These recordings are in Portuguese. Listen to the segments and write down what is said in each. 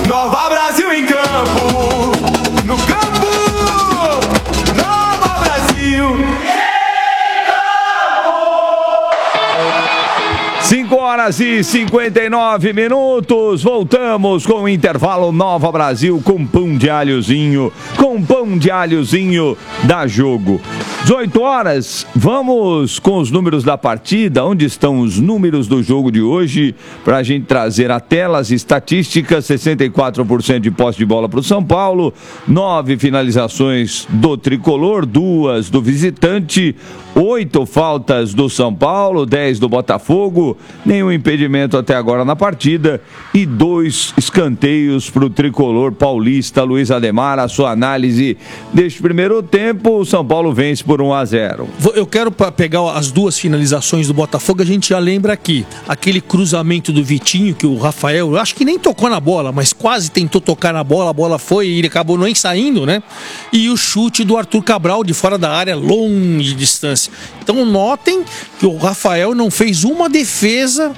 Nova Brasil em campo, no campo, Nova Brasil. 5h59, voltamos com o intervalo Nova Brasil com pão de alhozinho, da Jogo. 18h, vamos com os números da partida. Onde estão os números do jogo de hoje? Para a gente trazer a tela, as estatísticas: 64% de posse de bola para o São Paulo, 9 finalizações do tricolor, 2 do visitante, 8 faltas do São Paulo, 10 do Botafogo, nenhum impedimento até agora na partida e 2 escanteios para o tricolor paulista. Luiz Ademar, a sua análise deste primeiro tempo. O São Paulo vence por 1-0. Eu quero pegar as 2 finalizações do Botafogo. A gente já lembra aqui aquele cruzamento do Vitinho, que o Rafael, eu acho que nem tocou na bola, mas quase tentou tocar na bola, a bola foi e ele acabou nem saindo, né? E o chute do Arthur Cabral de fora da área, longe de distância. Então notem que o Rafael não fez uma defesa,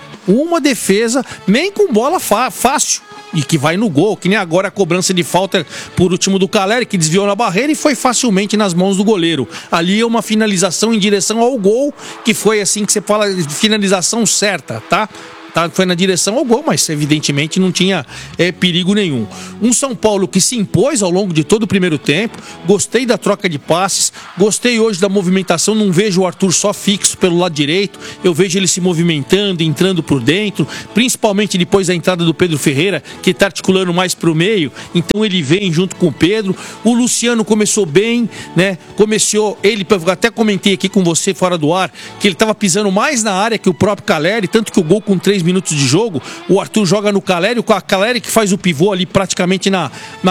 nem com bola fácil. E que vai no gol, que nem agora a cobrança de falta por último do Caleri, que desviou na barreira e foi facilmente nas mãos do goleiro. Ali é uma finalização em direção ao gol, que foi assim que você fala, finalização certa, tá? Foi na direção ao gol, mas evidentemente não tinha perigo nenhum. Um São Paulo que se impôs ao longo de todo o primeiro tempo. Gostei da troca de passes, gostei hoje da movimentação. Não vejo o Arthur só fixo pelo lado direito, eu vejo ele se movimentando, entrando por dentro, principalmente depois da entrada do Pedro Ferreira, que está articulando mais para o meio, então ele vem junto com o Pedro. O Luciano começou bem, né? Ele, até comentei aqui com você fora do ar, que ele estava pisando mais na área que o próprio Caleri, tanto que o gol com 3 minutos de jogo, o Arthur joga no Caleri, com a Caleri que faz o pivô ali praticamente na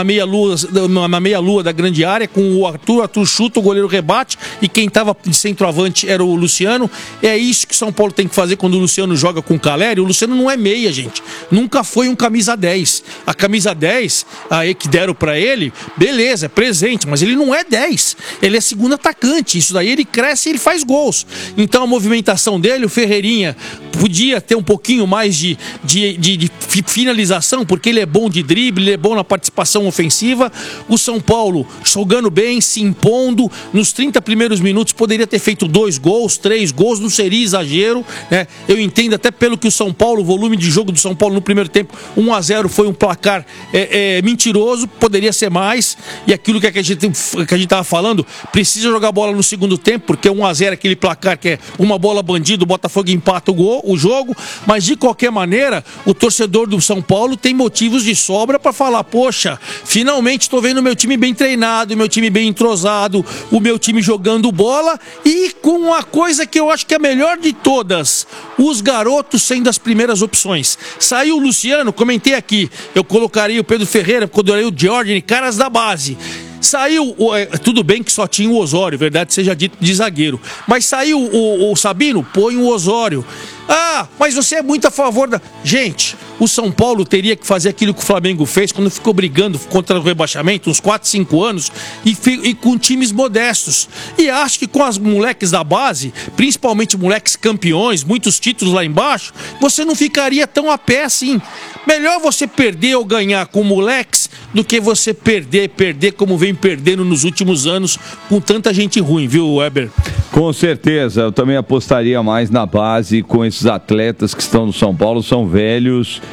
meia-lua da grande área, com o Arthur chuta, o goleiro rebate, e quem estava de centroavante era o Luciano. É isso que o São Paulo tem que fazer quando o Luciano joga com o Caleri. O Luciano não é meia, gente, nunca foi um camisa 10. A camisa 10 aí que deram pra ele, beleza, é presente, mas ele não é 10, ele é segundo atacante. Isso daí ele cresce e ele faz gols. Então a movimentação dele, o Ferreirinha podia ter um pouquinho mais de finalização, porque ele é bom de drible, ele é bom na participação ofensiva. O São Paulo jogando bem, se impondo. Nos 30 primeiros minutos poderia ter feito 2 gols, 3 gols, não seria exagero, né? Eu entendo até pelo que o São Paulo, o volume de jogo do São Paulo no primeiro tempo, 1-0 foi um placar mentiroso, poderia ser mais. E aquilo que a gente estava falando, precisa jogar bola no segundo tempo, porque 1-0 aquele placar que é uma bola bandida, o Botafogo empata o jogo. Mas de qualquer maneira, o torcedor do São Paulo tem motivos de sobra para falar: poxa, finalmente estou vendo o meu time bem treinado, o meu time bem entrosado, o meu time jogando bola, e com uma coisa que eu acho que é a melhor de todas, os garotos sendo as primeiras opções. Saiu o Luciano, comentei aqui, eu colocaria o Pedro Ferreira, colocaria o Jordan, caras da base. Saiu, tudo bem que só tinha o Osório, verdade seja dito, de zagueiro, mas saiu o Sabino, põe o Osório. Ah, mas você é muito a favor da... Gente, o São Paulo teria que fazer aquilo que o Flamengo fez quando ficou brigando contra o rebaixamento, uns 4, 5 anos, e com times modestos. E acho que com as moleques da base, principalmente moleques campeões, muitos títulos lá embaixo, você não ficaria tão a pé assim. Melhor você perder ou ganhar com moleques do que você perder como vem perdendo nos últimos anos com tanta gente ruim, viu, Weber? Com certeza, eu também apostaria mais na base com esses atletas que estão no São Paulo, são velhos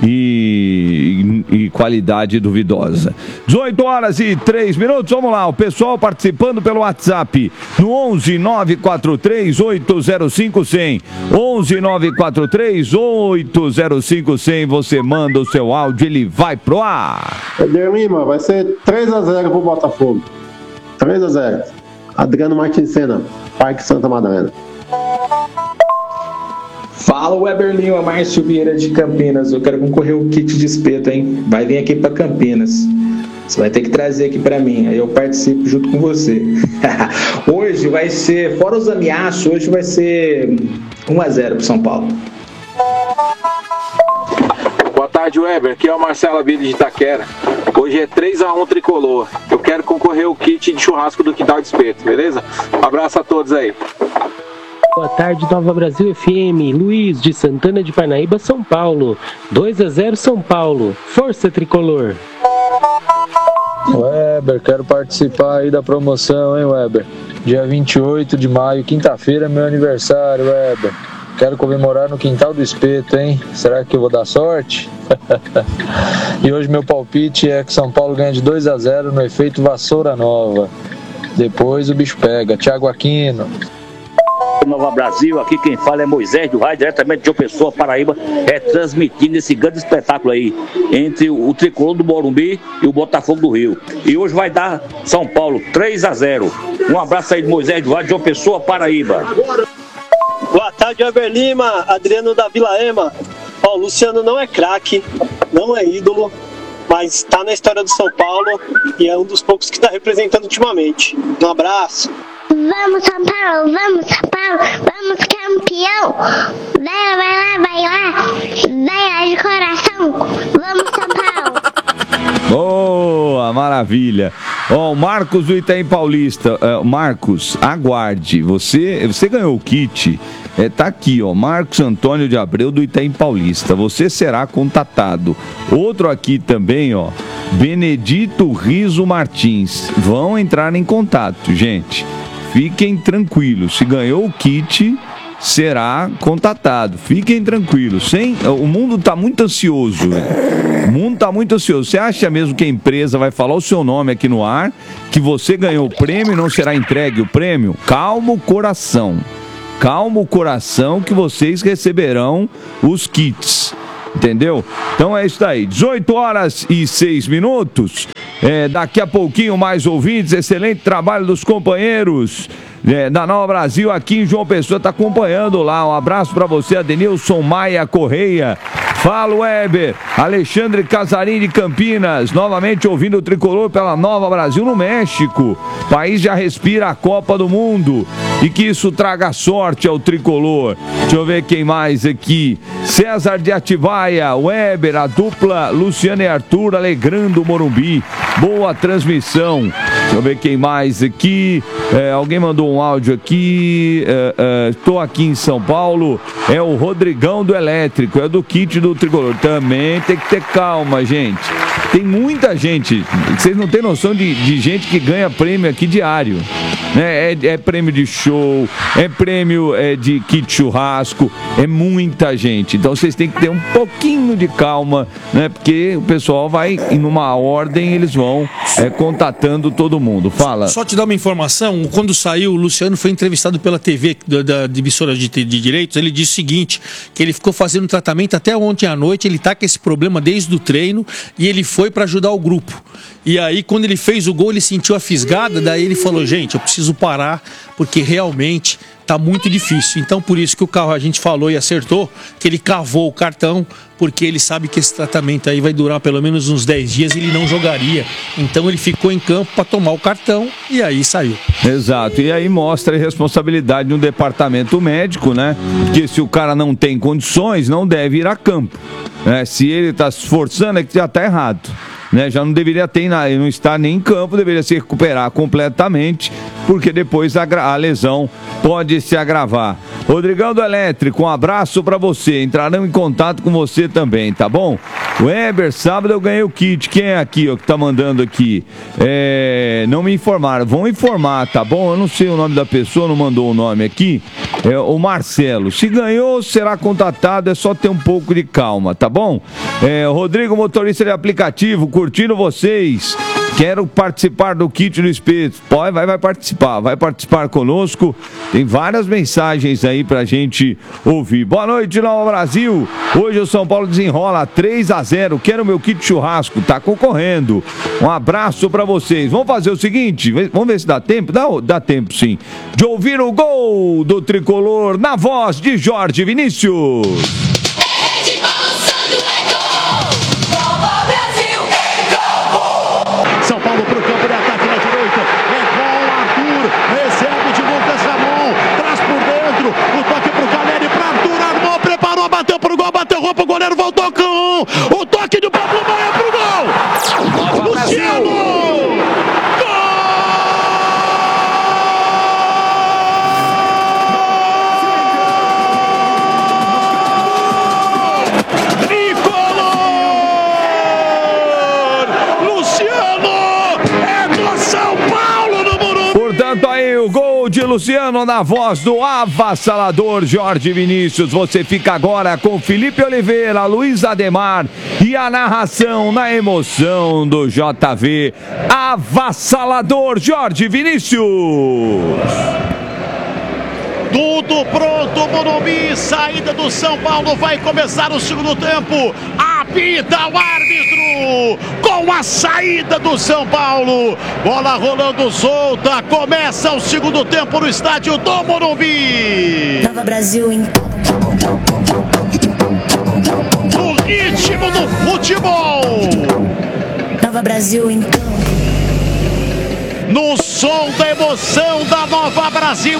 e qualidade duvidosa. 18h03, vamos lá, o pessoal participando pelo WhatsApp no 11 943 805 100, 11 943 805 100, você manda o seu áudio, ele vai pro ar. Eder Lima, vai ser 3-0 pro Botafogo, 3-0. Adriano Martins Senna, Parque Santa Madalena. Fala, Weber Lima, Márcio Vieira de Campinas. Eu quero concorrer o kit de espeto, hein? Vai vir aqui para Campinas. Você vai ter que trazer aqui para mim, aí eu participo junto com você. Hoje vai ser, fora os ameaços, hoje vai ser 1-0 pro São Paulo. Boa tarde, Weber. Aqui é o Marcelo Abílio de Itaquera. Hoje é 3-1 tricolor. Eu quero concorrer o kit de churrasco do Quintal de Espeto, beleza? Um abraço a todos aí. Boa tarde, Nova Brasil FM. Luiz, de Santana de Parnaíba, São Paulo. 2-0 São Paulo. Força, Tricolor. Weber, quero participar aí da promoção, hein, Weber? Dia 28 de maio, quinta-feira, é meu aniversário, Weber. Quero comemorar no quintal do Espeto, hein? Será que eu vou dar sorte? E hoje meu palpite é que São Paulo ganha de 2-0 no efeito Vassoura Nova. Depois o bicho pega. Thiago Aquino. Nova Brasil, aqui quem fala é Moisés do Raio, diretamente de João Pessoa, Paraíba, transmitindo esse grande espetáculo aí entre o Tricolor do Morumbi e o Botafogo do Rio. E hoje vai dar São Paulo 3-0. Um abraço aí de Moisés do Raio, de João Pessoa, Paraíba. Boa tarde, Weber Lima, Adriano da Vila Ema. Ó, o Luciano não é craque, não é ídolo, mas está na história do São Paulo e é um dos poucos que está representando ultimamente. Um abraço. Vamos São Paulo, vamos São Paulo, vamos campeão. Vai lá de coração. Vamos São Paulo. Boa, maravilha. Ó, o Marcos do Itaim Paulista. Marcos, aguarde. Você ganhou o kit. Tá aqui, ó. Marcos Antônio de Abreu do Itaim Paulista. Você será contatado. Outro aqui também, ó. Benedito Riso Martins. Vão entrar em contato, gente. Fiquem tranquilos. Se ganhou o kit, será contatado. Fiquem tranquilos. O mundo está muito ansioso. O mundo está muito ansioso. Você acha mesmo que a empresa vai falar o seu nome aqui no ar, que você ganhou o prêmio e não será entregue o prêmio? Calma o coração. Calma o coração que vocês receberão os kits. Entendeu? Então é isso aí. 18h06. Daqui a pouquinho mais ouvintes. Excelente trabalho dos companheiros da Nova Brasil aqui em João Pessoa. Tá acompanhando lá. Um abraço para você, Adenilson Maia Correia. Fala, Weber. Alexandre Casarim de Campinas, novamente ouvindo o Tricolor pela Nova Brasil no México. O país já respira a Copa do Mundo e que isso traga sorte ao Tricolor. Deixa eu ver quem mais aqui. César de Atibaia, Weber, a dupla Luciano e Arthur alegrando o Morumbi. Boa transmissão. Deixa eu ver quem mais aqui. Alguém mandou um áudio aqui. Estou aqui em São Paulo. É o Rodrigão do Elétrico. É do kit do Tricolor. Também tem que ter calma, gente. Tem muita gente. Vocês não têm noção de gente que ganha prêmio aqui diário. É prêmio de show, é prêmio de kit churrasco, é muita gente. Então vocês têm que ter um pouquinho de calma, né? Porque o pessoal vai, em uma ordem, eles vão contatando todo mundo. Fala. Só te dar uma informação, quando saiu, o Luciano foi entrevistado pela TV da emissora de direitos, ele disse o seguinte, que ele ficou fazendo tratamento até ontem à noite, ele tá com esse problema desde o treino e ele foi para ajudar o grupo. E aí, quando ele fez o gol, ele sentiu a fisgada, daí ele falou, gente, eu preciso parar, porque realmente tá muito difícil. Então, por isso que o carro, a gente falou e acertou, que ele cavou o cartão, porque ele sabe que esse tratamento aí vai durar pelo menos uns 10 dias e ele não jogaria. Então, ele ficou em campo para tomar o cartão e aí saiu. Exato. E aí mostra a responsabilidade no departamento médico, né? Porque se o cara não tem condições, não deve ir a campo. Se ele está se esforçando, é que já está errado. Já não deveria ter, não estar nem em campo, deveria se recuperar completamente, porque depois a lesão pode se agravar. Rodrigão do Elétrico, um abraço para você, entrarão em contato com você também, tá bom? Weber, sábado eu ganhei o kit, quem é aqui, ó, que tá mandando aqui? Não me informaram, vão informar, tá bom? Eu não sei o nome da pessoa, não mandou o nome aqui, o Marcelo. Se ganhou, será contatado, é só ter um pouco de calma, tá bom? Rodrigo, motorista de aplicativo, curtindo vocês. Quero participar do kit do Espeto. Vai participar conosco. Tem várias mensagens aí pra gente ouvir. Boa noite, Nova Brasil. Hoje o São Paulo desenrola 3-0. Quero meu kit churrasco. Tá concorrendo. Um abraço pra vocês. Vamos fazer o seguinte. Vamos ver se dá tempo. Dá tempo sim. De ouvir o gol do Tricolor na voz de Jorge Vinícius. Bateu pro gol, bateu roupa, o goleiro voltou com o toque do Pablo Maia pro gol! Luciano! Gol! Luciano, na voz do avassalador Jorge Vinícius. Você fica agora com Felipe Oliveira, Luiz Ademar e a narração na emoção do JV. Avassalador Jorge Vinícius. Tudo pronto, Morumbi, saída do São Paulo, vai começar o segundo tempo. Apita o árbitro com a saída do São Paulo. Bola rolando solta, começa o segundo tempo no estádio do Morumbi. Nova Brasil em... No ritmo do futebol. Nova Brasil em... No som da emoção da Nova Brasil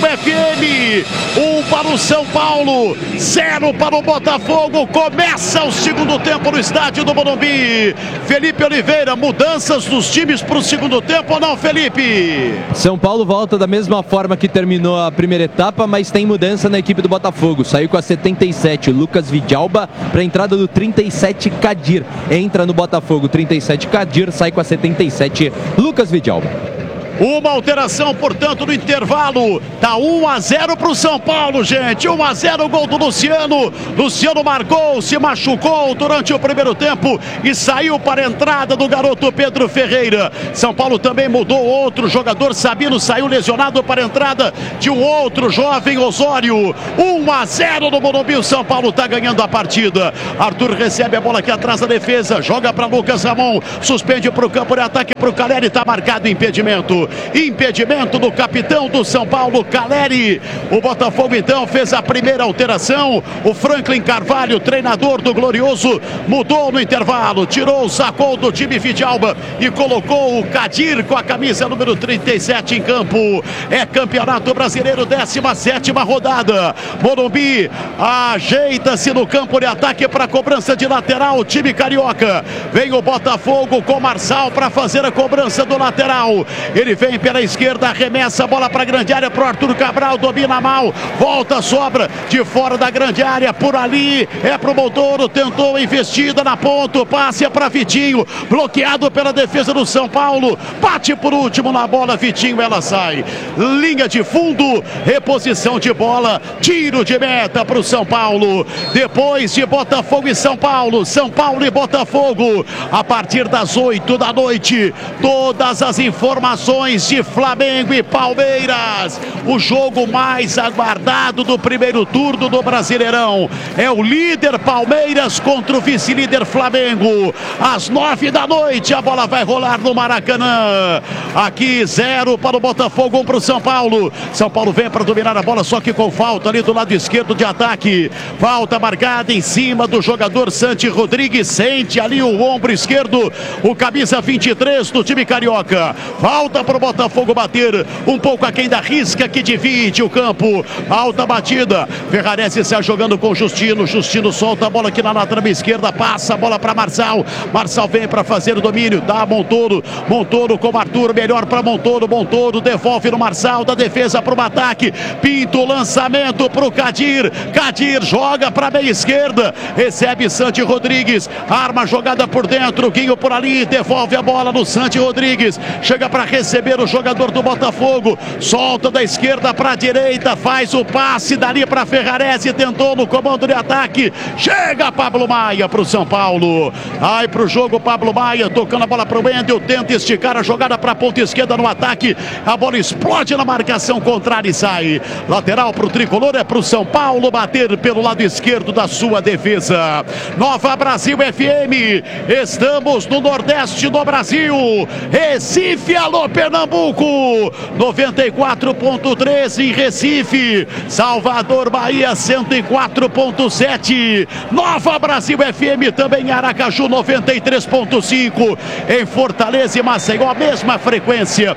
FM. 1 para o São Paulo, 0 para o Botafogo. Começa o segundo tempo no estádio do Morumbi. Felipe Oliveira, mudanças dos times para o segundo tempo ou não, Felipe? São Paulo volta da mesma forma que terminou a primeira etapa, mas tem mudança na equipe do Botafogo. Saiu com a 77, Lucas Vidalba, para a entrada do 37, Kadir. Entra no Botafogo, 37, Kadir, sai com a 77, Lucas Vidalba. Uma alteração, portanto, no intervalo. Tá 1-0 para o São Paulo, gente. 1-0 o gol do Luciano. Luciano marcou, se machucou durante o primeiro tempo e saiu para a entrada do garoto Pedro Ferreira. São Paulo também mudou outro jogador. Sabino saiu lesionado para a entrada de um outro jovem, Osório. 1-0 no Morumbi. O São Paulo tá ganhando a partida. Arthur recebe a bola aqui atrás da defesa. Joga para Lucas Ramon. Suspende para o campo de ataque para o Caleri. Tá marcado impedimento. Impedimento do capitão do São Paulo, Caleri. O Botafogo então fez a primeira alteração. O Franklin Carvalho, treinador do Glorioso, mudou no intervalo, tirou, sacou do time Vidalba e colocou o Kadir com a camisa número 37 em campo. É Campeonato Brasileiro, 17ª rodada. Morumbi ajeita-se no campo de ataque para a cobrança de lateral. O time carioca. Vem o Botafogo com Marçal para fazer a cobrança do lateral. Ele vem pela esquerda, arremessa a bola para a grande área para o Arthur Cabral, domina mal, volta, sobra de fora da grande área, por ali, é para o Montoro, tentou a investida na ponta, o passe é para Vitinho, bloqueado pela defesa do São Paulo, bate por último na bola, Vitinho, ela sai, linha de fundo, reposição de bola, tiro de meta para o São Paulo, depois de Botafogo e São Paulo e Botafogo, a partir das 8 da noite, todas as informações de Flamengo e Palmeiras. O jogo mais aguardado do primeiro turno do Brasileirão é o líder Palmeiras contra o vice-líder Flamengo. Às 9 da noite a bola vai rolar no Maracanã. Aqui 0 para o Botafogo, 1 para o São Paulo. São Paulo vem para dominar a bola, só que com falta ali do lado esquerdo de ataque. Falta marcada em cima do jogador Santi Rodrigues. Sente ali o ombro esquerdo, o camisa 23 do time carioca. Falta para o Botafogo bater um pouco aquém da risca que divide o campo. Alta batida. Ferrarese sai jogando com Justino. Justino solta a bola aqui na lateral esquerda. Passa a bola para Marçal. Marçal vem para fazer o domínio. Dá Montoro. Montoro com Arthur. Melhor para Montoro. Montoro devolve no Marçal. Da defesa para o ataque. Pinto o lançamento para o Kadir. Kadir joga para a meia esquerda. Recebe Santi Rodrigues. Arma a jogada por dentro. Guinho por ali. Devolve a bola no Santi Rodrigues. Chega para receber o jogador do Botafogo, solta da esquerda para a direita, faz o passe dali para Ferrarese, tentou no comando de ataque, chega Pablo Maia para o São Paulo, vai para o jogo Pablo Maia, tocando a bola para o Wendel, tenta esticar a jogada para a ponta esquerda no ataque, a bola explode na marcação contrária e sai, lateral para o Tricolor, é para o São Paulo bater pelo lado esquerdo da sua defesa. Nova Brasil FM, estamos no Nordeste do Brasil, Recife, alô Pernambuco, 94.3 em Recife, Salvador, Bahia, 104.7, Nova Brasil FM também em Aracaju, 93.5, em Fortaleza e Maceió, a mesma frequência,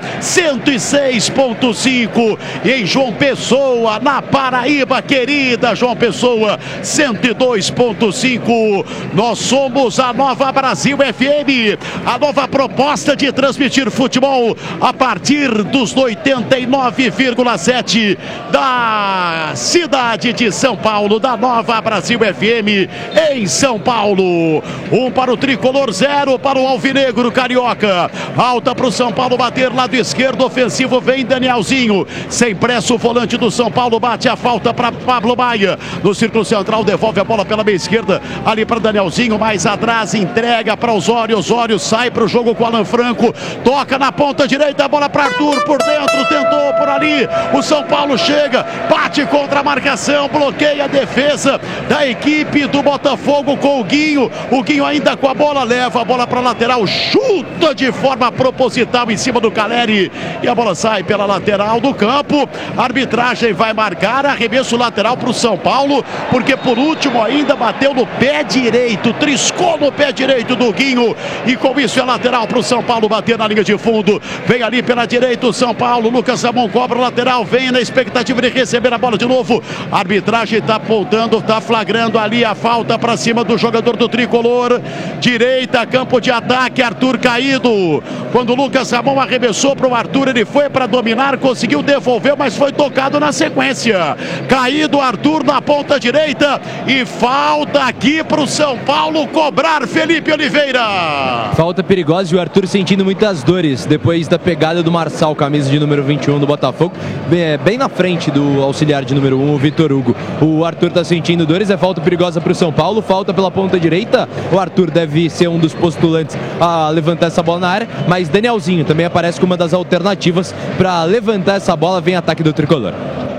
106.5, e em João Pessoa, na Paraíba, querida João Pessoa, 102.5, nós somos a Nova Brasil FM, a nova proposta de transmitir futebol a partir dos 89,7 da cidade de São Paulo, da Nova Brasil FM em São Paulo. 1 para o tricolor, 0 para o alvinegro carioca. Alta para o São Paulo bater, lado esquerdo, ofensivo, vem Danielzinho. Sem pressa, o volante do São Paulo bate a falta para Pablo Maia. No círculo central, devolve a bola pela meia esquerda, ali para Danielzinho, mais atrás, entrega para Osório. Osório sai para o jogo com Alan Franco, toca na ponta direita, a bola para Arthur, por dentro, tentou por ali. O São Paulo chega, bate contra a marcação, bloqueia a defesa da equipe do Botafogo com o Guinho. O Guinho ainda com a bola, leva a bola para a lateral, chuta de forma proposital em cima do Caleri e a bola sai pela lateral do campo. A arbitragem vai marcar arremesso lateral para o São Paulo, porque por último ainda bateu no pé direito, triscou no pé direito do Guinho e com isso é lateral para o São Paulo bater na linha de fundo. Vem ali pela direita o São Paulo, Lucas Ramon cobra o lateral, vem na expectativa de receber a bola de novo. A arbitragem está apontando, está flagrando ali a falta para cima do jogador do tricolor. Direita, campo de ataque, Arthur caído. Quando o Lucas Ramon arremessou para o Arthur, ele foi para dominar, conseguiu devolver, mas foi tocado na sequência. Caído Arthur na ponta direita e falta aqui para o São Paulo cobrar, Felipe Oliveira. Falta perigosa e o Arthur sentindo muitas dores depois da pegada do Marçal, camisa de número 21 do Botafogo, bem na frente do auxiliar de número 1, o Vitor Hugo. O Arthur está sentindo dores, é falta perigosa para o São Paulo, falta pela ponta direita. O Arthur deve ser um dos postulantes a levantar essa bola na área, mas Danielzinho também aparece como uma das alternativas para levantar essa bola. Vem ataque do tricolor.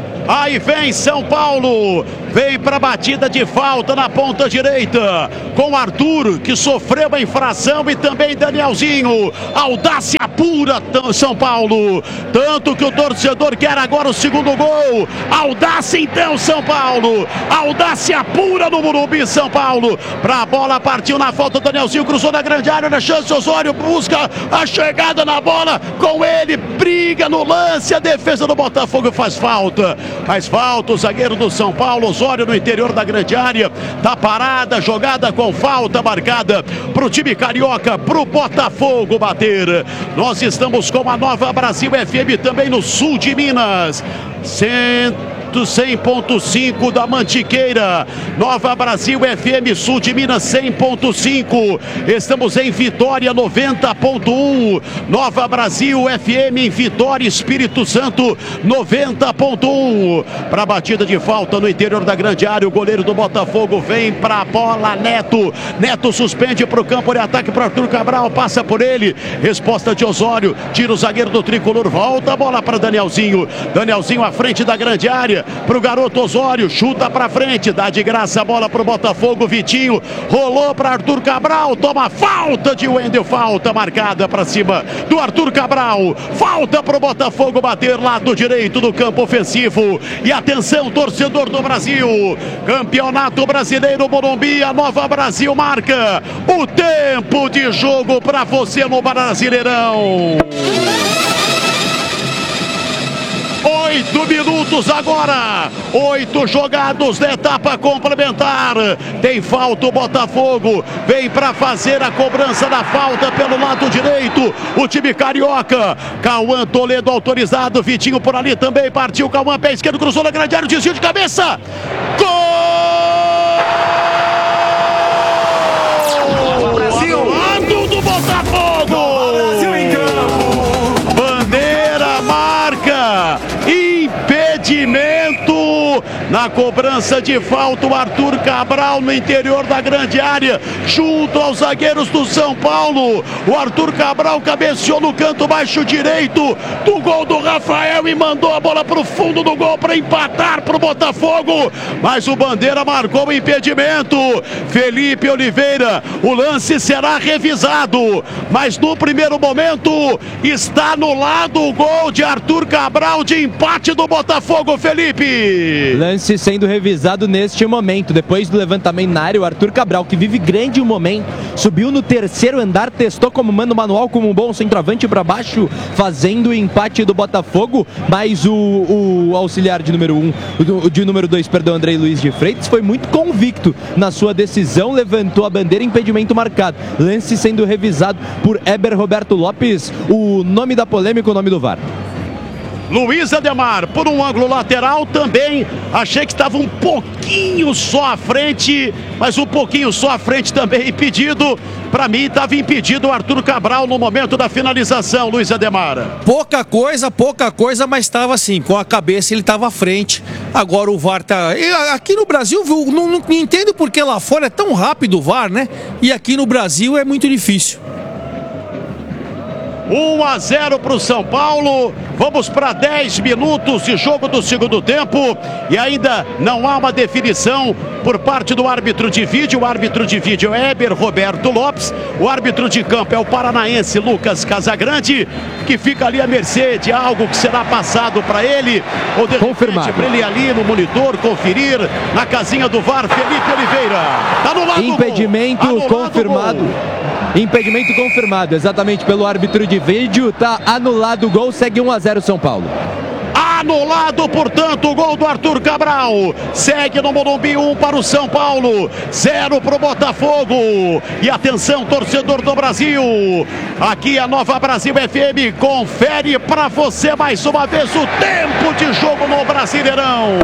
Aí vem São Paulo, vem para a batida de falta na ponta direita, com Arthur, que sofreu a infração, e também Danielzinho. Audácia pura, São Paulo. Tanto que o torcedor quer agora o segundo gol. Audácia então, São Paulo. Audácia pura no Morumbi, São Paulo. Para a bola, partiu na falta, Danielzinho cruzou na grande área, na chance, Osório busca a chegada na bola, com ele, briga no lance, a defesa do Botafogo faz falta. Faz falta o zagueiro do São Paulo, Osório, no interior da grande área. Tá parada, jogada com falta marcada pro time carioca, pro Botafogo bater. Nós estamos com a Nova Brasil FM também no sul de Minas. 100.5 da Mantiqueira. Nova Brasil FM Sul de Minas 100.5. Estamos em Vitória 90.1. Nova Brasil FM em Vitória, Espírito Santo 90.1. Para a batida de falta no interior da grande área, o goleiro do Botafogo vem para a bola, Neto. Neto suspende para o campo de ataque para Arthur Cabral, passa por ele. Resposta de Osório, tira o zagueiro do tricolor, volta a bola para Danielzinho. Danielzinho à frente da grande área, pro garoto Osório, chuta pra frente, dá de graça a bola pro Botafogo, Vitinho, rolou pra Arthur Cabral, toma falta de Wendel, falta marcada pra cima do Arthur Cabral, falta pro Botafogo bater, lado direito do campo ofensivo. E atenção, torcedor do Brasil, Campeonato Brasileiro Morumbi, a Nova Brasil marca o tempo de jogo pra você no Brasileirão. 8 minutos agora, 8 jogados da etapa complementar. Tem falta o Botafogo, vem para fazer a cobrança da falta pelo lado direito, o time carioca. Cauã Toledo autorizado, Vitinho por ali também, partiu Cauã, pé esquerdo, cruzou na grande área, desvio de cabeça, gol! Brasil! Lado do Botafogo! Brasil em campo! Bandeira marca! Impedimento na cobrança de falta, o Arthur Cabral no interior da grande área, junto aos zagueiros do São Paulo. O Arthur Cabral cabeceou no canto baixo direito do gol do Rafael e mandou a bola para o fundo do gol para empatar para o Botafogo, mas o Bandeira marcou o impedimento. Felipe Oliveira, o lance será revisado, mas no primeiro momento está anulado o gol de Arthur Cabral de empate do Botafogo, Felipe. Lance lance sendo revisado neste momento. Depois do levantamento na área, o Arthur Cabral, que vive grande momento, subiu no terceiro andar, testou como mando manual, como um bom centroavante para baixo, fazendo o empate do Botafogo, mas o auxiliar de número 2, Andrei Luiz de Freitas, foi muito convicto na sua decisão, levantou a bandeira, impedimento marcado. Lance sendo revisado por Heber Roberto Lopes, o nome da polêmica, o nome do VAR. Luiz Ademar, por um ângulo lateral também, achei que estava um pouquinho só à frente, mas um pouquinho só à frente também impedido. Para mim estava impedido o Arthur Cabral no momento da finalização, Luiz Ademar. Pouca coisa, mas estava assim, com a cabeça ele estava à frente. Agora o VAR tá... Aqui no Brasil, não entendo porque lá fora é tão rápido o VAR, né? E aqui no Brasil é muito difícil. 1-0 para o São Paulo. Vamos para 10 minutos de jogo do segundo tempo e ainda não há uma definição por parte do árbitro de vídeo. O árbitro de vídeo é Heber Roberto Lopes. O árbitro de campo é o paranaense Lucas Casagrande, que fica ali à mercê de algo que será passado para ele, ou de repente para ele ali no monitor conferir na casinha do VAR. Felipe Oliveira, tá no lado. Impedimento confirmado. Impedimento confirmado, exatamente pelo árbitro de vídeo. Tá anulado o gol, segue 1-0 São Paulo. Anulado, portanto, o gol do Arthur Cabral. Segue no Morumbi, 1 para o São Paulo, 0 para o Botafogo. E atenção, torcedor do Brasil, aqui a Nova Brasil FM confere para você mais uma vez o tempo de jogo no Brasileirão.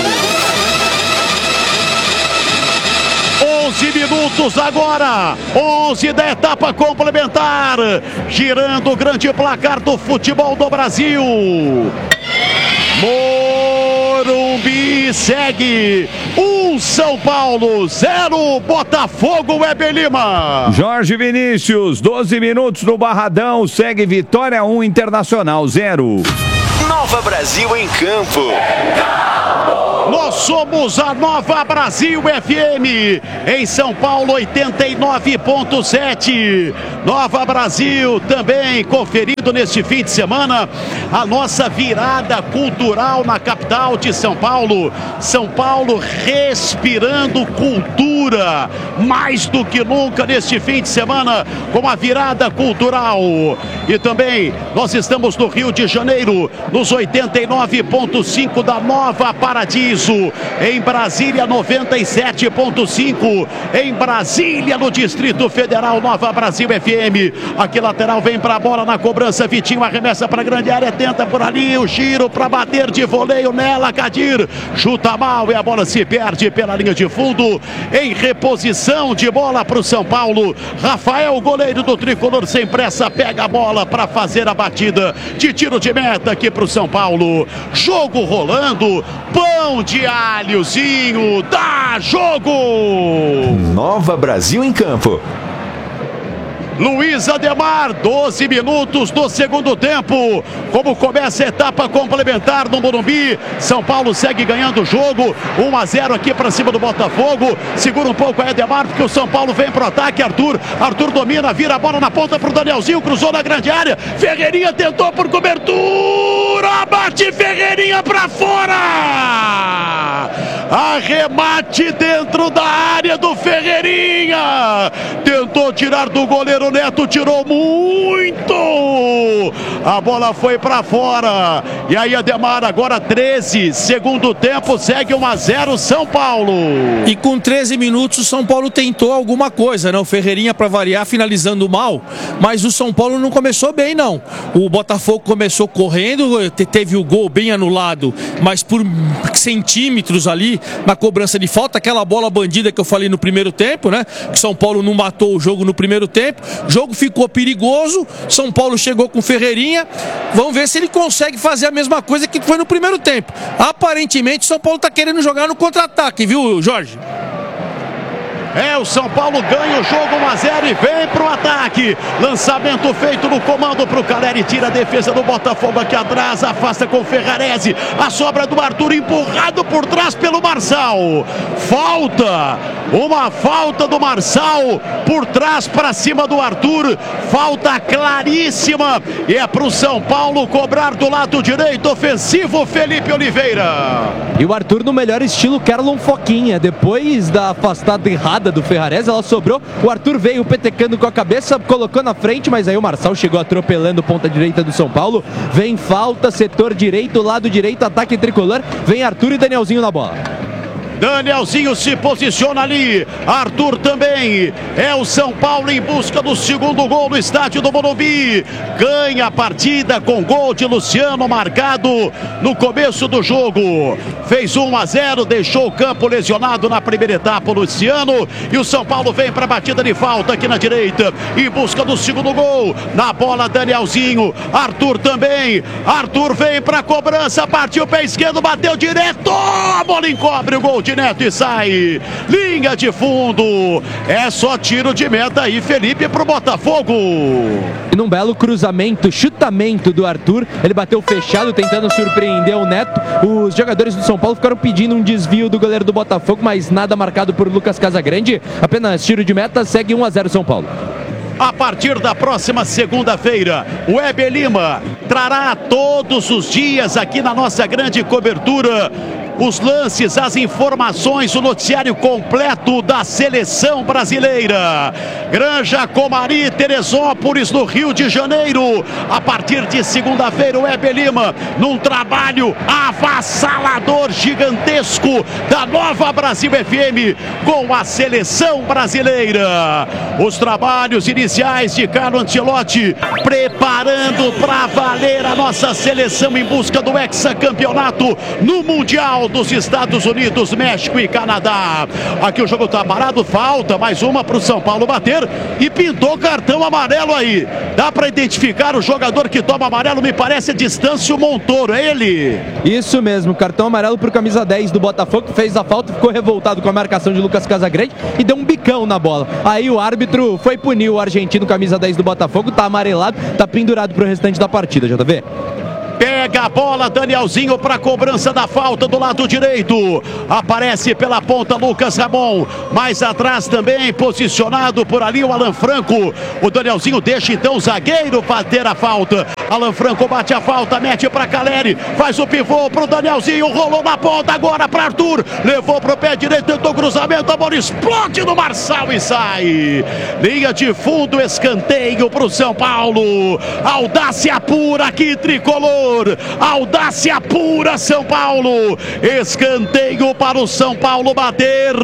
11 minutos agora, 11 da etapa complementar, girando o grande placar do futebol do Brasil. Morumbi segue 1 São Paulo, 0 Botafogo. Weber Lima. Jorge Vinícius, 12 minutos no Barradão, segue Vitória 1, Internacional 0. Nova Brasil em campo. Nós somos a Nova Brasil FM, em São Paulo 89.7. Nova Brasil também conferindo neste fim de semana a nossa virada cultural na capital de São Paulo. São Paulo respirando cultura, mais do que nunca neste fim de semana, com a virada cultural. E também nós estamos no Rio de Janeiro, nos 89.5 da Nova Paradiso. Em Brasília 97.5, em Brasília no Distrito Federal, Nova Brasil FM. Aqui lateral vem para a bola na cobrança, Vitinho arremessa para a grande área, tenta por ali o giro para bater de voleio nela, Kadir chuta mal e a bola se perde pela linha de fundo. Em reposição de bola para o São Paulo, Rafael, goleiro do tricolor, sem pressa, pega a bola para fazer a batida de tiro de meta aqui para o São Paulo. Jogo rolando, pão de alhozinho, dá jogo! Nova Brasil em campo. Luiz Ademar, 12 minutos do segundo tempo. Como começa a etapa complementar no Morumbi, São Paulo segue ganhando o jogo, 1-0 aqui para cima do Botafogo. Segura um pouco a Ademar, porque o São Paulo vem pro ataque. Arthur domina, vira a bola na ponta pro Danielzinho, cruzou na grande área. Ferreirinha tentou por cobertura, bate Ferreirinha para fora. Arremate dentro da área do Ferreirinha. Tentou tirar do goleiro Neto, tirou muito. A bola foi para fora. E aí Ademar, agora 13, segundo tempo, segue 1-0 São Paulo. E com 13 minutos o São Paulo tentou alguma coisa, né? O Ferreirinha, para variar, finalizando mal, mas o São Paulo não começou bem, não. O Botafogo começou correndo, teve o gol bem anulado, mas por centímetros ali na cobrança de falta, aquela bola bandida que eu falei no primeiro tempo, né? Que São Paulo não matou o jogo no primeiro tempo. O jogo ficou perigoso. São Paulo chegou com Ferreirinha. Vamos ver se ele consegue fazer a mesma coisa que foi no primeiro tempo. Aparentemente, São Paulo está querendo jogar no contra-ataque, viu, Jorge? O São Paulo ganha o jogo 1-0 e vem pro ataque. Lançamento feito no comando pro Caleri, tira a defesa do Botafogo aqui atrás, afasta com o Ferrarese. A sobra do Arthur empurrado por trás pelo Marçal. Falta! Uma falta do Marçal por trás para cima do Arthur. Falta claríssima. E é pro São Paulo cobrar do lado direito ofensivo Felipe Oliveira. E o Arthur no melhor estilo Kerlon Foquinha. Depois da afastada errada do Ferrarese, ela sobrou. O Arthur veio petecando com a cabeça, colocou na frente, mas aí o Marçal chegou atropelando ponta direita do São Paulo. Vem falta, setor direito, lado direito, ataque tricolor. Vem Arthur e Danielzinho na bola. Danielzinho se posiciona ali, Arthur também. É o São Paulo em busca do segundo gol no estádio do Morumbi. Ganha a partida com gol de Luciano marcado no começo do jogo. Fez 1-0, deixou o campo lesionado na primeira etapa o Luciano. E o São Paulo vem para a batida de falta aqui na direita, em busca do segundo gol. Na bola Danielzinho, Arthur também. Arthur vem para a cobrança, partiu pé esquerdo, bateu direto. A bola encobre o gol de Neto e sai. Linha de fundo. É só tiro de meta aí, Felipe, pro Botafogo. E num belo cruzamento, chutamento do Arthur, ele bateu fechado, tentando surpreender o Neto. Os jogadores do São Paulo ficaram pedindo um desvio do goleiro do Botafogo, mas nada marcado por Lucas Casagrande. Apenas tiro de meta, segue 1-0 São Paulo. A partir da próxima segunda-feira, o Weber Lima trará todos os dias aqui na nossa grande cobertura os lances, as informações, o noticiário completo da seleção brasileira. Granja Comari, Teresópolis, no Rio de Janeiro. A partir de segunda-feira, o Weber Lima, num trabalho avassalador, gigantesco, da Nova Brasil FM, com a seleção brasileira. Os trabalhos iniciais de Carlo Ancelotti, preparando para valer a nossa seleção em busca do hexacampeonato no Mundial dos Estados Unidos, México e Canadá. Aqui o jogo tá parado, falta mais uma pro São Paulo bater e pintou cartão amarelo aí. Dá para identificar o jogador que toma amarelo, me parece a Distâncio Montoro, é ele? Isso mesmo, cartão amarelo pro camisa 10 do Botafogo, que fez a falta, ficou revoltado com a marcação de Lucas Casagrande e deu um bicão na bola. Aí o árbitro foi punir o argentino, camisa 10 do Botafogo, tá amarelado, tá pendurado pro restante da partida, JV. Pega a bola, Danielzinho para a cobrança da falta do lado direito. Aparece pela ponta Lucas Ramon. Mais atrás também, posicionado por ali o Alan Franco. O Danielzinho deixa então o zagueiro bater a falta. Alan Franco bate a falta, mete para Caleri. Faz o pivô pro Danielzinho. Rolou na ponta agora para Arthur. Levou pro pé direito, tentou cruzamento. A bola explode no Marçal e sai. Linha de fundo, escanteio pro São Paulo. Audácia pura aqui, tricolor. Audácia pura, São Paulo. Escanteio para o São Paulo bater.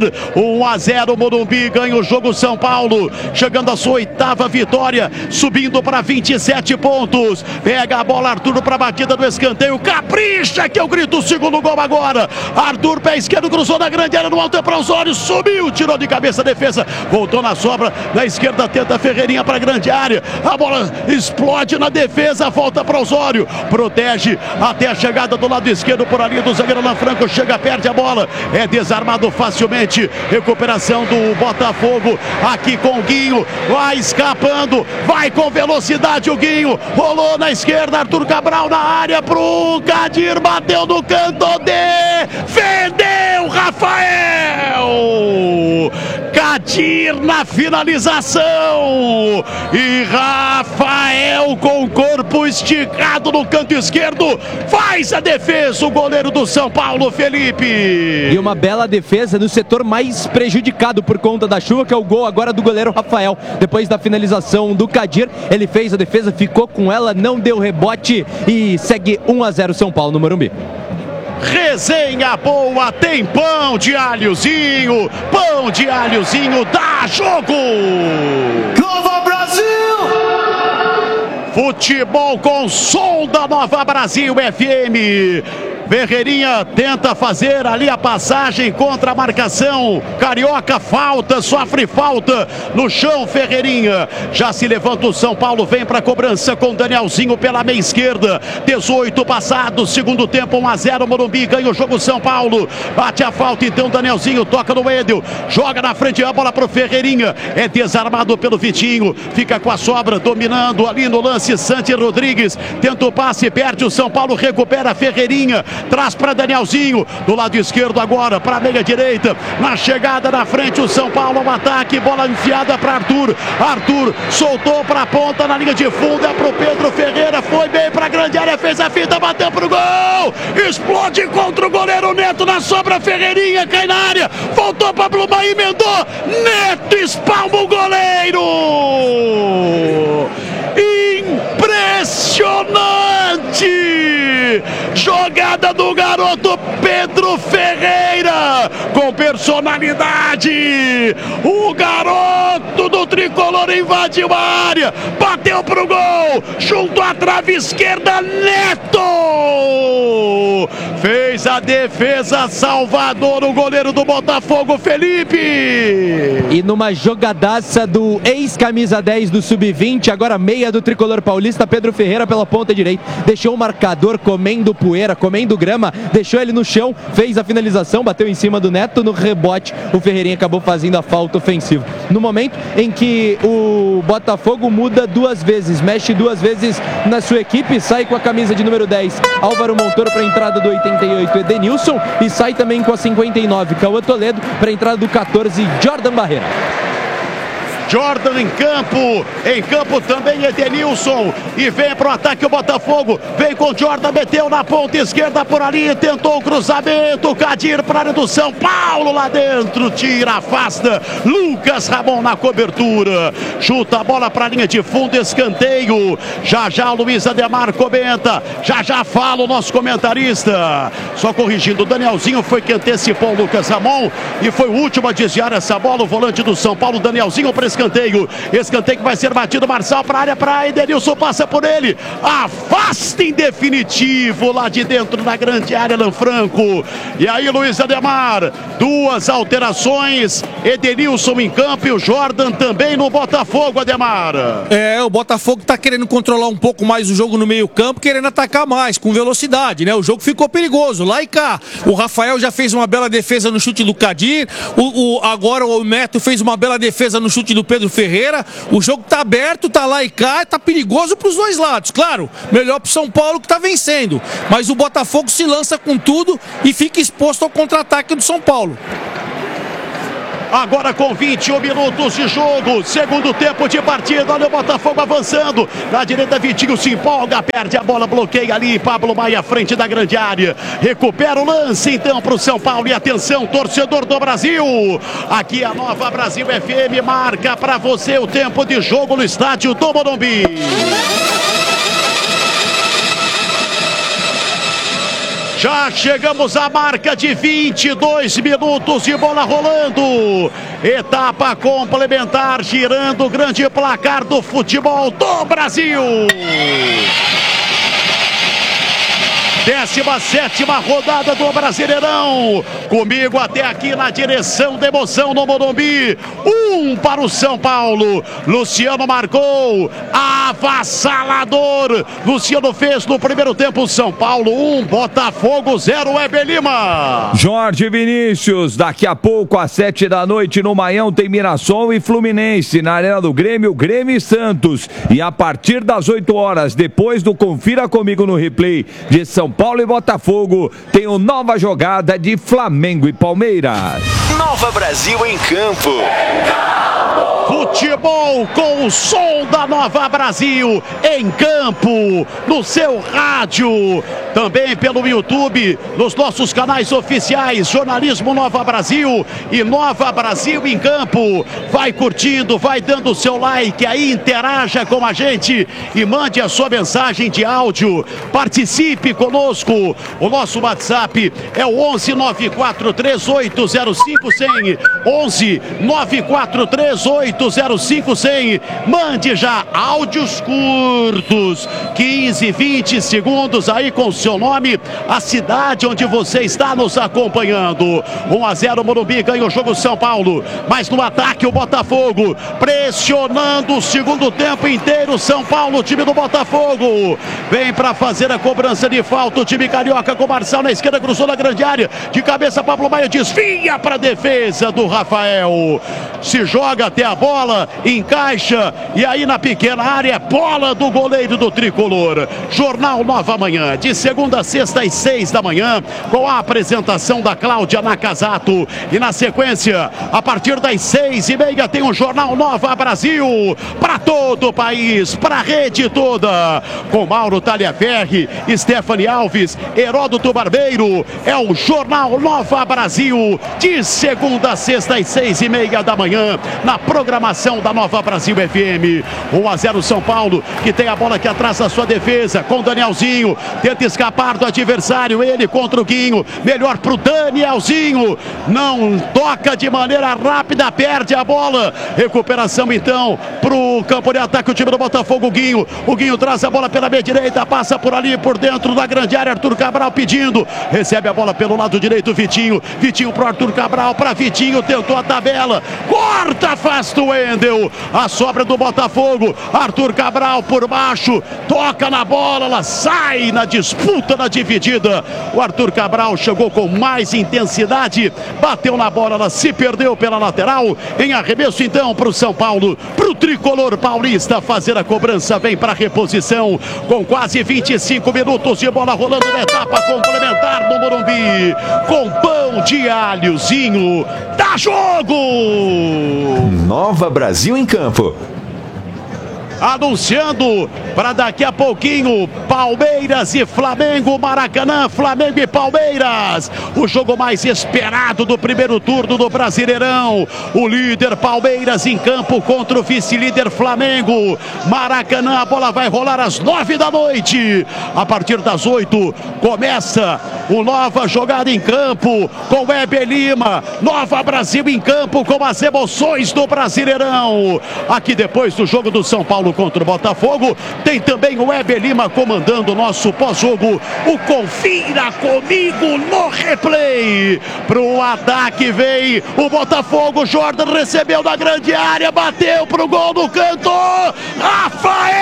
1-0 Morumbi, ganha o jogo São Paulo, chegando à sua 8ª vitória, subindo para 27 pontos. Pega a bola Arthur para a batida do escanteio, capricha que eu grito o segundo gol agora. Arthur, pé esquerdo, cruzou na grande área, no alto é para Osório, subiu, tirou de cabeça a defesa, voltou na sobra, na esquerda tenta Ferreirinha para a grande área, a bola explode na defesa, volta para Osório, protege até a chegada do lado esquerdo por ali do zagueiro Alan Franco, chega, perde a bola, é desarmado facilmente. Recuperação do Botafogo aqui com o Guinho, vai escapando, vai com velocidade o Guinho, rolou na esquerda, Arthur Cabral na área pro Kadir, bateu no canto, defendeu Rafael Kadir na finalização e Rafael com o corpo esticado no canto esquerdo faz a defesa, o goleiro do São Paulo, Felipe. E uma bela defesa no setor mais prejudicado por conta da chuva, que é o gol agora do goleiro Rafael. Depois da finalização do Kadir, ele fez a defesa, ficou com ela, não deu rebote e segue 1-0 São Paulo no Morumbi. Resenha boa, tem pão de alhozinho dá jogo. Nova Brasil! Futebol com som da Nova Brasil FM. Ferreirinha tenta fazer ali a passagem contra a marcação. Carioca falta, sofre falta no chão. Ferreirinha já se levanta o São Paulo, vem para a cobrança com Danielzinho pela meia esquerda. 18 passados, segundo tempo, 1-0 Morumbi, ganha o jogo São Paulo. Bate a falta então Danielzinho, toca no Wendel, joga na frente a bola para o Ferreirinha, é desarmado pelo Vitinho, fica com a sobra, dominando ali no lance Santi Rodrigues, tenta o passe, perde o São Paulo, recupera a Ferreirinha, traz para Danielzinho, do lado esquerdo agora, para a meia direita, na chegada na frente o São Paulo, um ataque, bola enfiada para Arthur, Arthur soltou para a ponta na linha de fundo, é para o Pedro Ferreira, foi bem para a grande área, fez a fita, bateu pro gol, explode contra o goleiro Neto, na sobra Ferreirinha, cai na área, voltou para Bluma, emendou, Neto espalma o goleiro, impressionante, jogada do garoto Pedro Ferreira, com personalidade, o garoto do tricolor invadiu a área, bateu pro gol, junto à trave esquerda, Neto fez a defesa, Salvador, o goleiro do Botafogo, Felipe. E numa jogadaça do ex-camisa 10 do Sub-20, agora meia do tricolor paulista, Pedro Ferreira pela ponta direita, deixou o marcador comendo poeira, comendo grama, deixou ele no chão, fez a finalização, bateu em cima do Neto, no rebote o Ferreirinha acabou fazendo a falta ofensiva. No momento em que o Botafogo muda duas vezes, mexe duas vezes na sua equipe, sai com a camisa de número 10, Álvaro Montoro para a entrada do 88, Edenilson, e sai também com a 59, Cauã Toledo, para a entrada do 14, Jordan Barreira. Jordan em campo também Edenilson, e vem para o ataque o Botafogo, vem com Jordan, meteu na ponta esquerda por ali, tentou o cruzamento, Kadir para a área do São Paulo, lá dentro, tira, afasta, Lucas Ramon na cobertura, chuta a bola para a linha de fundo, escanteio, já o Luiz Ademar comenta, já fala o nosso comentarista, só corrigindo, o Danielzinho foi que antecipou o Lucas Ramon, e foi o último a desviar essa bola, o volante do São Paulo, Danielzinho para escanteio que vai ser batido, Marçal para a área, para Edenilson, passa por ele, afasta em definitivo lá de dentro da grande área, Lanfranco, e aí Luiz Ademar, duas alterações, Edenilson em campo e o Jordan também no Botafogo, Ademar. O Botafogo tá querendo controlar um pouco mais o jogo no meio campo, querendo atacar mais, com velocidade, né? O jogo ficou perigoso, lá e cá, o Rafael já fez uma bela defesa no chute do Kadir, agora o Neto fez uma bela defesa no chute do Pedro Ferreira, o jogo tá aberto, tá lá e cá, tá perigoso pros dois lados, claro, melhor pro São Paulo que tá vencendo, mas o Botafogo se lança com tudo e fica exposto ao contra-ataque do São Paulo. Agora com 21 minutos de jogo, segundo tempo de partida, olha o Botafogo avançando, na direita Vitinho se empolga, perde a bola, bloqueia ali, Pablo Maia à frente da grande área, recupera o lance então para o São Paulo, e atenção torcedor do Brasil, aqui a Nova Brasil FM marca para você o tempo de jogo no estádio do Morumbi. Já chegamos à marca de 22 minutos de bola rolando. Etapa complementar, girando o grande placar do futebol do Brasil. 17ª rodada do Brasileirão. Comigo até aqui na direção da emoção no Morumbi. 1 para o São Paulo. Luciano marcou. Avassalador. Luciano fez no primeiro tempo. São Paulo 1, Botafogo 0, Weber Lima. Jorge Vinícius, daqui a pouco às 7 da noite no Maião tem Mirassol e Fluminense. Na Arena do Grêmio, Grêmio e Santos. E a partir das 8 horas, depois do Confira Comigo no Replay de São Paulo e Botafogo, tem uma nova jogada de Flamengo e Palmeiras. Nova Brasil em campo. Futebol com o som da Nova Brasil em campo, no seu rádio, também pelo YouTube, nos nossos canais oficiais, Jornalismo Nova Brasil e Nova Brasil em campo. Vai curtindo, vai dando o seu like aí, interaja com a gente e mande a sua mensagem de áudio. Participe conosco. O nosso WhatsApp é o 11 943 805 100. 11 943 805 100. Mande já áudios curtos, 15, 20 segundos aí com o seu nome, a cidade onde você está nos acompanhando. 1-0 Morumbi, ganha o jogo São Paulo, mas no ataque o Botafogo, pressionando o segundo tempo inteiro. São Paulo, o time do Botafogo, vem para fazer a cobrança de falta, o time carioca com o Marçal na esquerda, cruzou na grande área, de cabeça Pablo Maia desvia para a defesa do Rafael, se joga até a bola, encaixa, e aí na pequena área, bola do goleiro do Tricolor. Jornal Nova Manhã, de segunda a sexta às 6 da manhã, com a apresentação da Cláudia Nakazato, e na sequência, a partir das 6h30 tem o Jornal Nova Brasil, para todo o país, para a rede toda, com Mauro Taliaferri, Stephanie Alves, Heródoto Barbeiro. É o Jornal Nova Brasil, de segunda a sexta às 6h30 da manhã, na programação da Nova Brasil FM. 1-0 São Paulo, que tem a bola aqui atrás da sua defesa, com Danielzinho, tenta escapar do adversário, ele contra o Guinho, melhor pro Danielzinho, não toca de maneira rápida, perde a bola, recuperação então pro campo de ataque, o time do Botafogo. O Guinho traz a bola pela meia direita, passa por ali, por dentro da grande área, Arthur Cabral pedindo, recebe a bola pelo lado direito, Vitinho pro Arthur Cabral, para Vitinho, tentou a tabela, corta, afasta o Wendel, a sobra do Botafogo, Arthur Cabral por baixo, toca na bola, ela sai na disputa, na dividida, o Arthur Cabral chegou com mais intensidade, bateu na bola, ela se perdeu pela lateral, em arremesso então para o São Paulo, para o Tricolor paulista fazer a cobrança, vem para a reposição, com quase 25 minutos de bola rolando na etapa complementar no Morumbi, com pão de alhozinho, dá jogo! Nova Brasil em campo. Anunciando para daqui a pouquinho, Palmeiras e Flamengo, Maracanã, Flamengo e Palmeiras, o jogo mais esperado do primeiro turno do Brasileirão, o líder Palmeiras em campo contra o vice-líder Flamengo, Maracanã, a bola vai rolar às 9 da noite, a partir das 8 começa o Nova jogada em campo, com Weber Lima, Nova Brasil em campo com as emoções do Brasileirão, aqui depois do jogo do São Paulo contra o Botafogo, tem também o Weber Lima comandando o nosso pós-jogo, o Confira Comigo no replay, pro ataque vem o Botafogo, Jordan recebeu na grande área, bateu pro gol do canto, Rafael!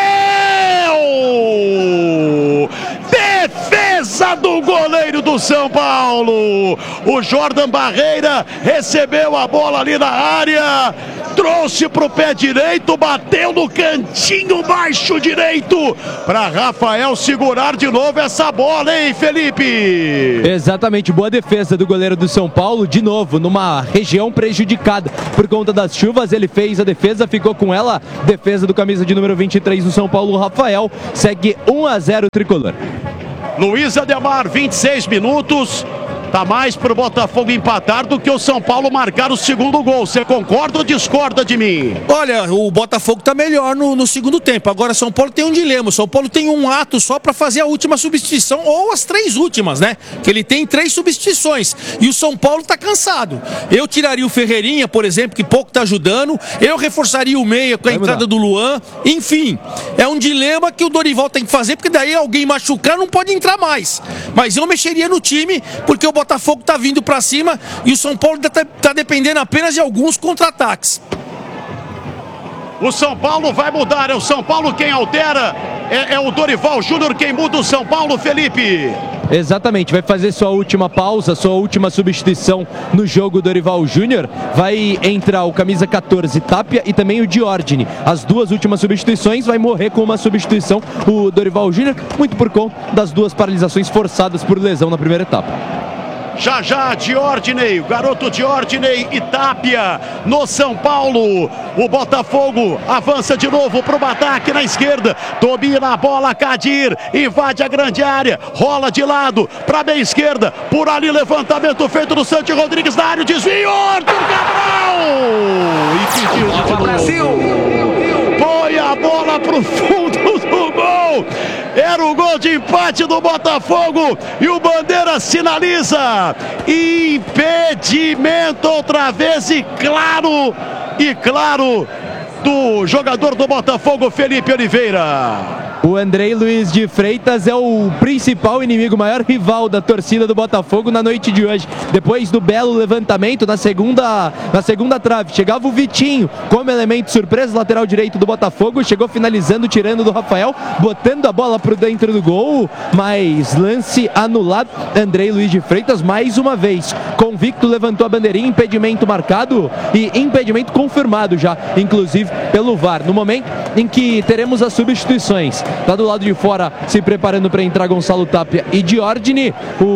Defesa do goleiro do São Paulo, o Jordan Barreira recebeu a bola ali na área, trouxe pro pé direito, bateu no cantinho baixo direito, para Rafael segurar de novo essa bola, hein, Felipe? Exatamente, boa defesa do goleiro do São Paulo, de novo, numa região prejudicada por conta das chuvas, ele fez a defesa, ficou com ela, defesa do camisa de número 23 do São Paulo, Rafael, segue 1-0 o Tricolor. Luiz Ademar, 26 minutos, tá mais pro Botafogo empatar do que o São Paulo marcar o segundo gol. Você concorda ou discorda de mim? Olha, o Botafogo tá melhor no segundo tempo. Agora São Paulo tem um dilema. O São Paulo tem um ato só para fazer a última substituição, ou as 3 últimas, né? Que ele tem 3 substituições. E o São Paulo tá cansado. Eu tiraria o Ferreirinha, por exemplo, que pouco tá ajudando. Eu reforçaria o meia com a entrada do Luan. Enfim, é um dilema que o Dorival tem que fazer, porque daí alguém machucar não pode entrar mais. Mas eu mexeria no time, porque o Botafogo tá vindo para cima e o São Paulo tá dependendo apenas de alguns contra-ataques. O São Paulo vai mudar, é o São Paulo quem altera, é o Dorival Júnior quem muda o São Paulo, Felipe. Exatamente, vai fazer sua última pausa, sua última substituição no jogo. Dorival Júnior, vai entrar o camisa 14 Tapia e também o Diordini. As 2 últimas substituições, vai morrer com uma substituição o Dorival Júnior, muito por conta das 2 paralisações forçadas por lesão na primeira etapa. Já, Diordinei, o garoto Diordinei e Tapia no São Paulo. O Botafogo avança de novo para o ataque na esquerda. Domina a bola, Kadir, invade a grande área, rola de lado para a meia esquerda. Por ali, levantamento feito do Santi Rodrigues na área, desvio, Arthur Cabral! E pediu de Brasil! Põe a bola pro fundo do gol. Era o gol de empate do Botafogo e o Bandeira sinaliza impedimento outra vez e claro do jogador do Botafogo, Felipe Oliveira. O Andrei Luiz de Freitas é o principal inimigo, o maior rival da torcida do Botafogo na noite de hoje. Depois do belo levantamento na segunda trave, chegava o Vitinho como elemento surpresa, lateral direito do Botafogo, chegou finalizando, tirando do Rafael, botando a bola para dentro do gol, mas lance anulado. Andrei Luiz de Freitas mais uma vez convicto, levantou a bandeirinha, impedimento marcado e impedimento confirmado já, inclusive pelo VAR. No momento em que teremos as substituições, tá do lado de fora se preparando para entrar Gonçalo Tapia e Diordini.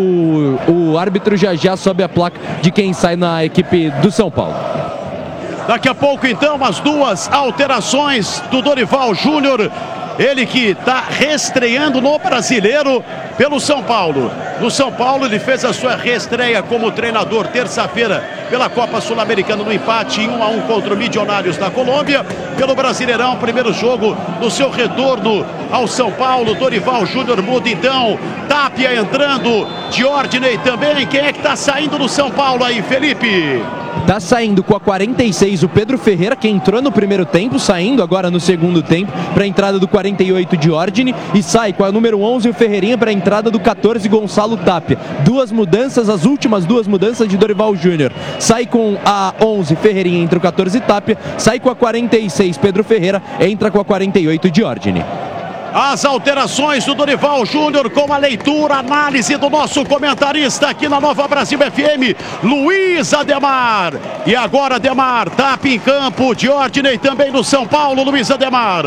O árbitro já sobe a placa de quem sai na equipe do São Paulo. Daqui a pouco então as duas alterações do Dorival Júnior. Ele que está reestreando no Brasileiro pelo São Paulo. No São Paulo ele fez a sua reestreia como treinador terça-feira pela Copa Sul-Americana no empate 1-1 contra o Milionários da Colômbia. Pelo Brasileirão, primeiro jogo no seu retorno ao São Paulo. Dorival Júnior muda então. Tapia entrando, Diordini também. Quem é que está saindo do São Paulo aí, Felipe? Tá saindo com a 46 o Pedro Ferreira, que entrou no primeiro tempo, saindo agora no segundo tempo para a entrada do 48 Diordini, e sai com a número 11 o Ferreirinha para a entrada do 14 Gonçalo Tapia. Duas mudanças, as últimas duas mudanças de Dorival Júnior. Sai com a 11 Ferreirinha, entra o 14 Tapia, sai com a 46 Pedro Ferreira, entra com a 48 Diordini. As alterações do Dorival Júnior com a leitura, análise do nosso comentarista aqui na Nova Brasil FM, Luiz Ademar. E agora Ademar, Tapia em campo, Diordini também no São Paulo, Luiz Ademar.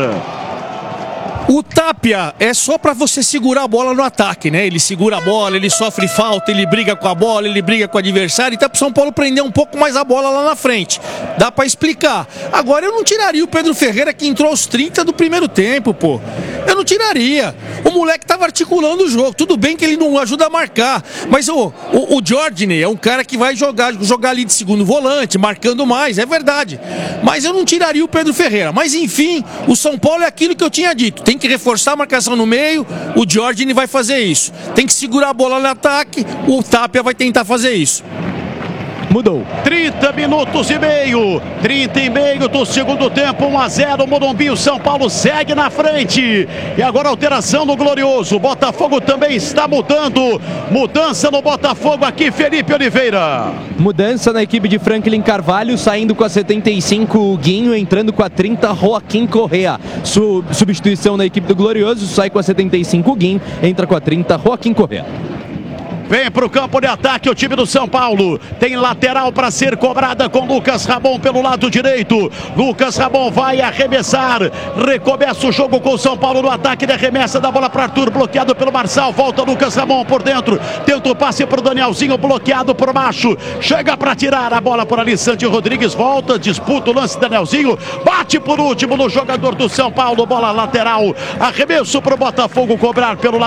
O Tapia é só pra você segurar a bola no ataque, né? Ele segura a bola, ele sofre falta, ele briga com a bola, ele briga com o adversário, e tá pro São Paulo prender um pouco mais a bola lá na frente. Dá pra explicar. Agora eu não tiraria o Pedro Ferreira, que entrou aos 30 do primeiro tempo, pô. Eu não tiraria. O moleque tava articulando o jogo. Tudo bem que ele não ajuda a marcar, mas o Diordini é um cara que vai jogar ali de segundo volante, marcando mais, é verdade. Mas eu não tiraria o Pedro Ferreira. Mas enfim, o São Paulo é aquilo que eu tinha dito. Tem que reforçar a marcação no meio, o Diordini vai fazer isso. Tem que segurar a bola no ataque, o Tapia vai tentar fazer isso. Mudou. 30 minutos e meio. 30 e meio do segundo tempo. 1-0 Morumbi. O São Paulo segue na frente. E agora alteração no Glorioso. O Botafogo também está mudando. Mudança no Botafogo aqui, Felipe Oliveira. Mudança na equipe de Franklin Carvalho, saindo com a 75 o Guinho, entrando com a 30 Joaquim Correa. Substituição na equipe do Glorioso, sai com a 75 o Guinho, entra com a 30 Joaquim Correa. Vem para o campo de ataque o time do São Paulo. Tem lateral para ser cobrada com Lucas Ramon pelo lado direito. Lucas Ramon vai arremessar. Recomeça o jogo com o São Paulo no ataque de arremessa da bola para Arthur, bloqueado pelo Marçal. Volta Lucas Ramon por dentro. Tenta o passe para o Danielzinho, bloqueado por Macho. Chega para tirar a bola por ali. Santi Rodrigues volta, disputa o lance. Danielzinho bate por último no jogador do São Paulo. Bola lateral. Arremesso para o Botafogo cobrar pelo lado.